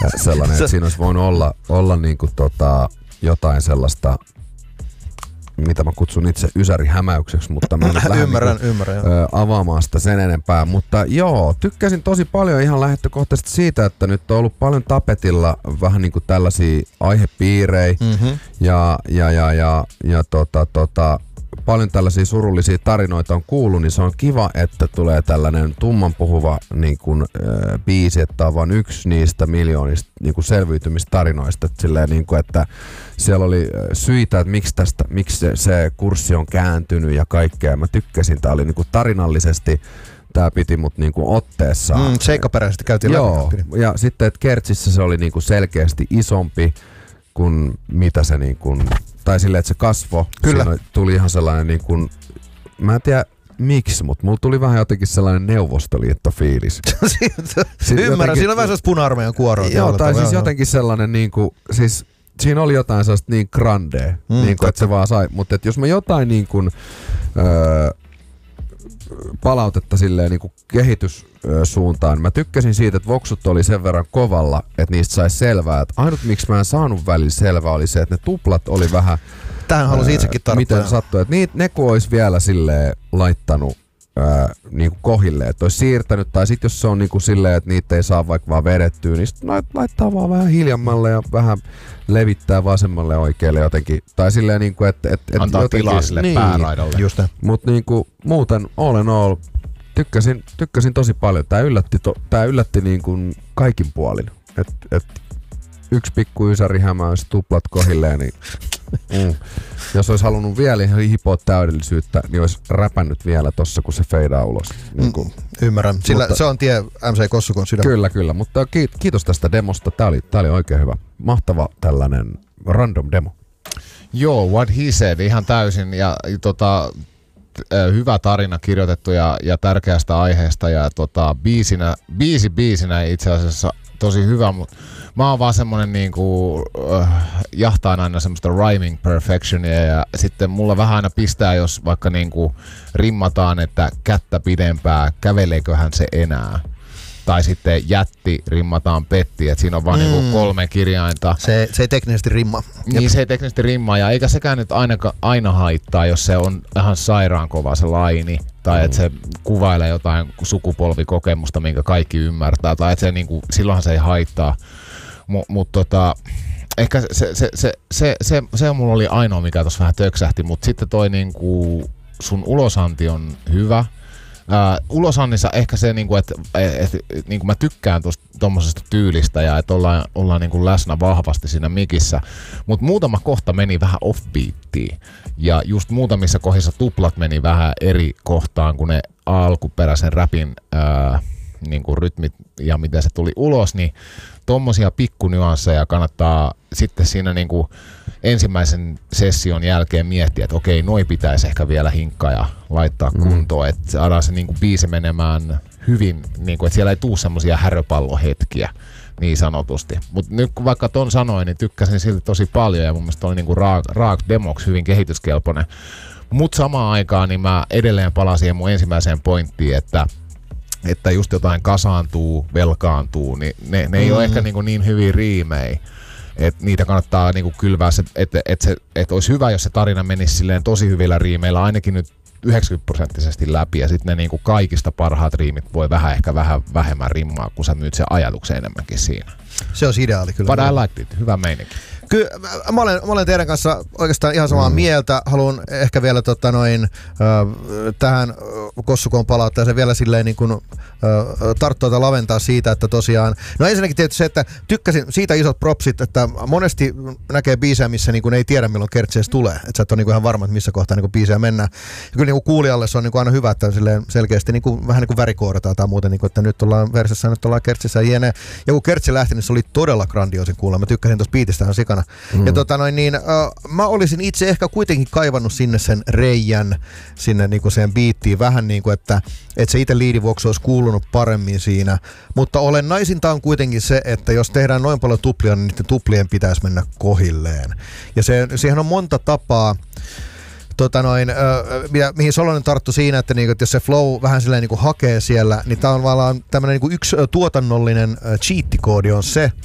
sellainen, että siinä olisi voinut olla niinku jotain sellaista, mitä mä kutsun itse ysärihämäykseksi, mutta mä nyt ymmärrän, avaamaan sitä sen enempää. Mutta joo, tykkäsin tosi paljon ihan lähtökohtaisesti siitä, että nyt on ollut paljon tapetilla vähän niinku tällaisia aihepiirejä ja paljon tällaisia surullisia tarinoita on kuullut, niin se on kiva, että tulee tällainen tummanpuhuva niin kuin, biisi, että on vain yksi niistä miljoonista niin kuin selviytymistarinoista. Että, silleen, niin kuin, että siellä oli syitä, että miksi se kurssi on kääntynyt ja kaikkea. Mä tykkäsin, tää oli niin kuin tarinallisesti, tää piti mut niin kuin otteessaan. Seikkaperäisesti käytiin läpi. Joo, ja sitten, että Kertsissä se oli niin kuin selkeästi isompi kuin mitä se niin kuin, tai silleen, että se kasvo. Kyllä. Siinä tuli ihan sellainen niin kuin, mä en tiedä miksi, mutta mulla tuli vähän jotenkin sellainen Neuvostoliitto-fiilis. Ymmärrän, siinä on vähän sellaista puna-armeijan kuoroa. Joo, tai siis jotenkin sellainen niinku, siis siinä oli jotain sellaista niin grandea, niinku, että se vaan sai, mutta jos mä jotain niin kuin, palautetta silleen niin kuin kehityssuuntaan. Mä tykkäsin siitä, että voksut oli sen verran kovalla, että niistä sai selvää. Että ainut miksi mä en saanut välillä selvää oli se, että ne tuplat oli vähän... Tähän halusin itsekin tarttua. Miten sattui. Että ne kun olisi vielä silleen laittanut niinku kohille, että olisi siirtänyt, tai sitten jos se on niinku silleen, että niitä ei saa vaikka vaan vedettyä, niin sitten laittaa vaan vähän hiljemmalle ja vähän levittää vasemmalle oikealle jotenkin. Tai silleen niinku, että antaa jotenkin, tilaa sille niin, pääraidalle. Mutta niinku, muuten all in all tykkäsin tosi paljon. Tää yllätti niinku kaikin puolin. Yksi pikku ysärihämäys, tuplat kohilleen, niin jos olisi halunnut vielä hipoa täydellisyyttä, niin olisi räpännyt vielä tossa, kun se feidaa ulos. Niin ymmärrän. Sillä se on tie MC Kossukon sydämä. Kyllä. Mutta kiitos tästä demosta. Tää oli oikein hyvä. Mahtava tällainen random demo. Joo, what he said, ihan täysin. Ja hyvä tarina kirjoitettu ja tärkeästä aiheesta. Ja biisinä itse asiassa tosi hyvä, mutta mä oon vaan semmonen niinku, jahtaan aina semmoista rhyming perfectionia ja sitten mulla vähän aina pistää, jos vaikka niinku rimmataan, että kättä pidempää, käveleeköhän se enää. Tai sitten jätti rimmataan petti, että siinä on vaan niinku 3 kirjainta. Se ei teknisesti rimma. Niin, se ei teknisesti rimmaa ja eikä sekään nyt aina haittaa, jos se on ihan sairaan kova se laini. Tai että se kuvailee jotain sukupolvikokemusta, minkä kaikki ymmärtää. Tai että se niinku, silloinhan se ei haittaa. Mutta ehkä se mulla oli ainoa, mikä tuossa vähän töksähti. Mutta sitten toi niinku, sun ulosanti on hyvä. Ulosannissa ehkä se, niinku, että niinku mä tykkään tommosesta tyylistä ja että ollaan niinku läsnä vahvasti siinä mikissä. Mutta muutama kohta meni vähän offbeattiin. Ja just muutamissa kohdissa tuplat meni vähän eri kohtaan kuin ne alkuperäisen räpin niinku rytmit ja miten se tuli ulos, niin tommosia pikkunyansseja kannattaa sitten siinä niinku ensimmäisen session jälkeen miettiä, että okei, noi pitäisi ehkä vielä hinkkaa ja laittaa kuntoon, että saadaan se niinku biisi menemään hyvin, niinku, että siellä ei tule semmosia häröpallohetkiä niin sanotusti. Mutta nyt kun vaikka ton sanoin, niin tykkäsin silti tosi paljon ja mun mielestä oli niinku raak demoksi hyvin kehityskelpoinen. Mutta samaan aikaan niin mä edelleen palasin siihen mun ensimmäiseen pointtiin, että just jotain kasaantuu, velkaantuu, niin ne ei ole ehkä niin hyviä riimejä. Että niitä kannattaa niinku kylvää, että olisi hyvä, jos se tarina menisi silleen tosi hyvillä riimeillä, ainakin nyt 90% läpi, ja sitten ne niinku kaikista parhaat riimit voi vähän vähemmän rimmaa, kun sä myyt sen ajatuksen enemmänkin siinä. Se on ideaali kyllä. But I liked it. Hyvä meininki. Kyllä, mä olen teidän kanssa oikeastaan ihan samaa mieltä. Haluan ehkä vielä tähän Kossukoon palauttaa ja se vielä silleen niin kuin tarttua laventaa siitä, että tosiaan... No ensinnäkin tietysti se, että tykkäsin siitä isot propsit, että monesti näkee biisejä, missä niin kuin ei tiedä milloin kertsi edes tulee. Että sä et ole niin kuin ihan varma, että missä kohtaa niin kuin biisejä mennään. Ja kyllä niin kuin kuulijalle se on niin kuin aina hyvä, että selkeästi niin kuin, vähän niin kuin värikoodataan tai muuten, niin kuin, että nyt ollaan versissä, nyt ollaan kertsissä jne. Ja kun kertsi lähti, niin se oli todella grandioisin kuulla. Mä tykkäsin tuosta biitistä ihan sikana. Ja mä olisin itse ehkä kuitenkin kaivannut sinne sen reijän, sinne niinku sen biittiin vähän niinku, että se itse liidivuoksi olisi kuulunut paremmin siinä. Mutta olennaisinta on kuitenkin se, että jos tehdään noin paljon tuplia, niin niiden tuplien pitäisi mennä kohilleen. Ja siihen on monta tapaa. Mihin Solonen tarttui siinä, että jos se flow vähän silleen niinku hakee siellä, niin tää on tavallaan tämmönen niinku yksi tuotannollinen cheat-koodi on se,